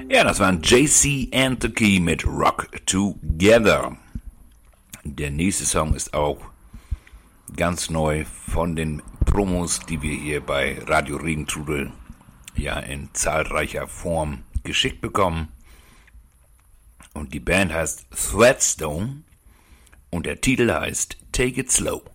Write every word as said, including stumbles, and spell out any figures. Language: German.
Ja, das waren J C and the Key mit Rock Together. Der nächste Song ist auch ganz neu von den Promos, die wir hier bei Radio Regentrudel ja in zahlreicher Form geschickt bekommen. Und die Band heißt Threadstone und der Titel heißt Take It Slow.